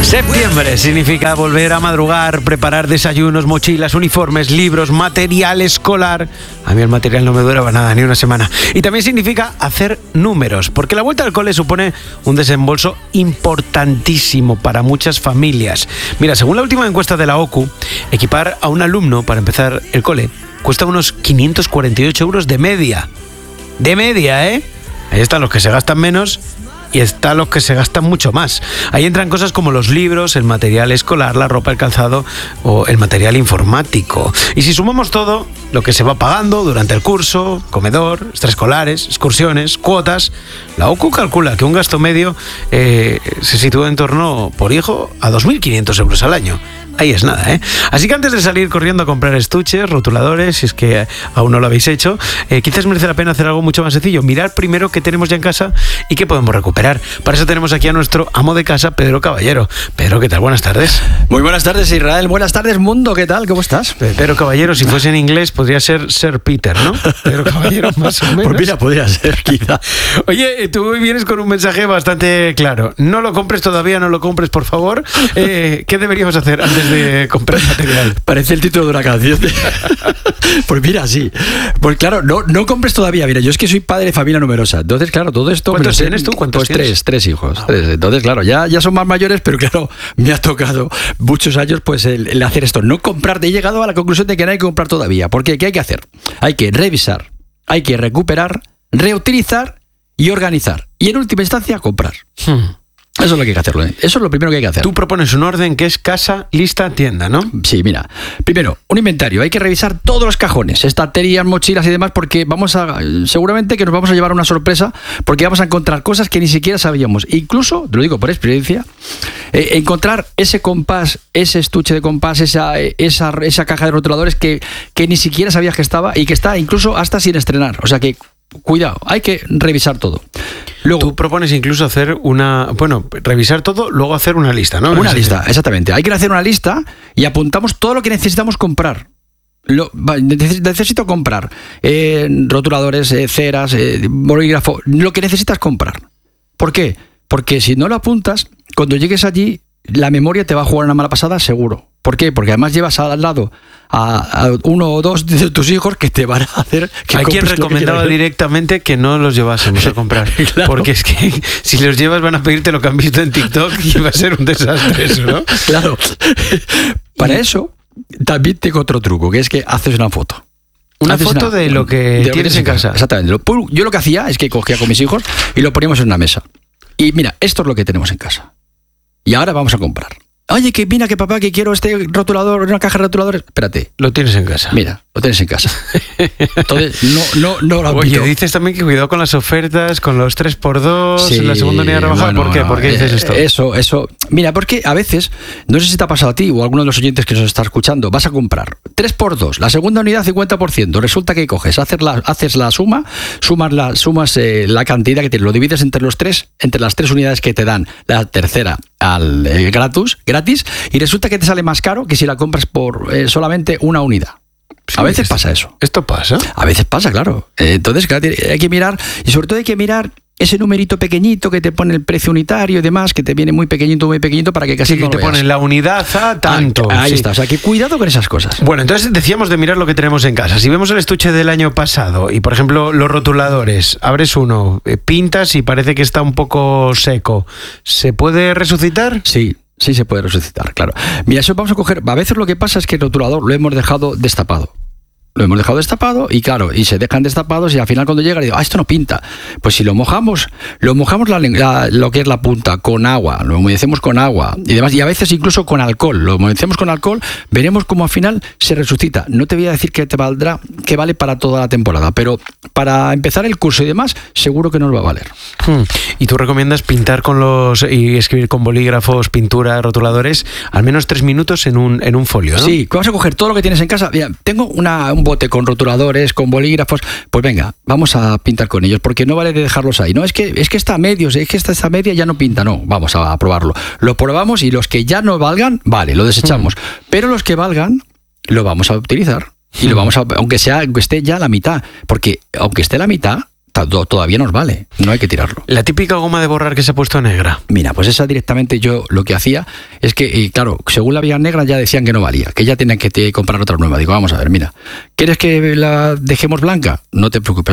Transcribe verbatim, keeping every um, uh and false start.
Septiembre significa volver a madrugar, preparar desayunos, mochilas, uniformes, libros, material escolar. A mí el material no me duraba nada, ni una semana. Y también significa hacer números, porque la vuelta al cole supone un desembolso importantísimo para muchas familias. Mira, según la última encuesta de la O C U, equipar a un alumno para empezar el cole cuesta unos quinientos cuarenta y ocho euros de media. De media, ¿eh? Ahí están los que se gastan menos y están los que se gastan mucho más. Ahí entran cosas como los libros, el material escolar, la ropa, el calzado o el material informático. Y si sumamos todo lo que se va pagando durante el curso, comedor, extraescolares, excursiones, cuotas, la O C U calcula que un gasto medio eh, se sitúa en torno, por hijo, a dos mil quinientos euros al año. Ahí es nada, ¿eh? Así que antes de salir corriendo a comprar estuches, rotuladores, si es que aún no lo habéis hecho, eh, quizás merece la pena hacer algo mucho más sencillo. Mirar primero qué tenemos ya en casa y qué podemos recuperar. Para eso tenemos aquí a nuestro amo de casa, Pedro Caballero. Pedro, ¿qué tal? Buenas tardes. Muy buenas tardes, Israel. Buenas tardes, mundo. ¿Qué tal? ¿Cómo estás? Pedro Caballero, si fuese en inglés, podría ser Sir Peter, ¿no? Pedro Caballero, más o menos. Pues mira, podría ser, quizá. Oye, tú vienes con un mensaje bastante claro. No lo compres todavía, no lo compres, por favor. Eh, ¿Qué deberíamos hacer antes de comprar material? Parece el título de una canción. Pues mira, sí. Pues claro, no, no compres todavía. Mira, yo es que soy padre de familia numerosa. Entonces, claro, todo esto... ¿Cuántos tienes tú? ¿Cuántos pues tienes? tres, tres hijos. Ah. Tres. Entonces, claro, ya, ya son más mayores, pero claro, me ha tocado muchos años pues el, el hacer esto. No comprar. He llegado a la conclusión de que no hay que comprar todavía. Porque ¿qué hay que hacer? Hay que revisar, hay que recuperar, reutilizar y organizar. Y en última instancia, comprar. Hmm. Eso es lo que hay que hacerlo. ¿eh? Eso es lo primero que hay que hacer. Tú propones un orden que es casa, lista, tienda, ¿no? Sí, mira. Primero, un inventario. Hay que revisar todos los cajones, estanterías, mochilas y demás, porque vamos a, seguramente que nos vamos a llevar una sorpresa, porque vamos a encontrar cosas que ni siquiera sabíamos. Incluso, te lo digo por experiencia, eh, encontrar ese compás, ese estuche de compás, esa, esa, esa caja de rotuladores que, que ni siquiera sabías que estaba y que está incluso hasta sin estrenar. O sea que, cuidado, hay que revisar todo. Luego, tú propones incluso hacer una... Bueno, revisar todo, luego hacer una lista, ¿no? Una lista, exactamente. Hay que hacer una lista y apuntamos todo lo que necesitamos comprar. Lo, necesito comprar eh, rotuladores, eh, ceras, eh, bolígrafo, lo que necesitas comprar. ¿Por qué? Porque si no lo apuntas, cuando llegues allí, la memoria te va a jugar una mala pasada, seguro. ¿Por qué? Porque además llevas al lado a, a uno o dos de tus hijos que te van a hacer que hay quien recomendaba que directamente que no los llevásemos a comprar. Claro. Porque es que si los llevas van a pedirte lo que han visto en TikTok y va a ser un desastre eso, ¿no? Claro. Para eso también tengo otro truco, que es que haces una foto. Una haces foto una, de lo que de lo tienes que en casa. Exactamente. Yo lo que hacía es que cogía con mis hijos y lo poníamos en una mesa. Y mira, esto es lo que tenemos en casa. Y ahora vamos a comprar. Oye, que mira, que papá, que quiero este rotulador, una caja de rotuladores. Espérate. Lo tienes en casa. Mira, lo tienes en casa. Entonces, no, no, no lo Oye, dices también que cuidado con las ofertas, con los tres por dos, sí, la segunda unidad rebajada. Bueno, ¿por qué? No, ¿Por qué dices eh, esto? Eso, eso. Mira, porque a veces, no sé si te ha pasado a ti o a alguno de los oyentes que nos está escuchando, vas a comprar tres por dos, la segunda unidad cincuenta por ciento. Resulta que coges, haces la, haces la suma, sumas la, sumas eh, la cantidad que te lo divides entre los tres, entre las tres unidades que te dan, la tercera al eh, gratis, gratis, y resulta que te sale más caro que si la compras por eh, solamente una unidad. Sí, a veces esto, pasa eso. ¿Esto pasa? A veces pasa, claro. Entonces, claro, hay que mirar, y sobre todo hay que mirar ese numerito pequeñito que te pone el precio unitario y demás, que te viene muy pequeñito, muy pequeñito para que casi sí, no que lo te ponen la unidad a tanto. Ah, ahí sí. está, o sea, que cuidado con esas cosas. Bueno, entonces decíamos de mirar lo que tenemos en casa. Si vemos el estuche del año pasado y, por ejemplo, los rotuladores, abres uno, pintas y parece que está un poco seco, ¿se puede resucitar? Sí. Sí se puede resucitar, claro. Mira, eso vamos a coger... A veces lo que pasa es que el rotulador lo hemos dejado destapado. Lo hemos dejado destapado y claro, y se dejan destapados y al final cuando llega digo, ah, esto no pinta. Pues si lo mojamos, lo mojamos la, la, lo que es la punta con agua, lo humedecemos con agua y demás, y a veces incluso con alcohol. Lo humedecemos con alcohol, veremos cómo al final se resucita. No te voy a decir que te valdrá, que vale para toda la temporada, pero para empezar el curso y demás, seguro que nos va a valer. Hmm. ¿Y tú recomiendas pintar con los y escribir con bolígrafos, pintura, rotuladores, al menos tres minutos en un, en un folio, ¿no? Sí, vas a coger todo lo que tienes en casa. Mira, tengo una, un bote con rotuladores, con bolígrafos, pues venga, vamos a pintar con ellos, porque no vale de dejarlos ahí. No, es que, es que está a medios, es que esta, esta media ya no pinta, no, vamos a, a probarlo. Lo probamos y los que ya no valgan, vale, lo desechamos. Mm. Pero los que valgan, lo vamos a utilizar. Y mm. lo vamos a, aunque sea, aunque esté ya la mitad, porque aunque esté la mitad, todavía nos vale, no hay que tirarlo. La típica goma de borrar que se ha puesto negra. Mira, pues esa directamente yo lo que hacía es que, y claro, según la veían negra ya decían que no valía, que ya tenían que te comprar otra nueva. Digo, vamos a ver, mira, ¿quieres que la dejemos blanca? No te preocupes,